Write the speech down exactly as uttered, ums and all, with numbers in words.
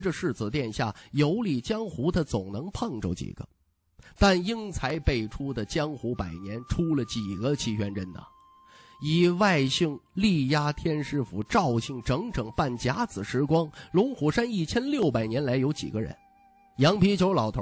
这世子殿下游历江湖，他总能碰着几个，但英才辈出的江湖百年，出了几个齐玄真呢？以外姓力压天师府，赵姓整整半甲子时光，龙虎山一千六百年来有几个人？羊皮酒老头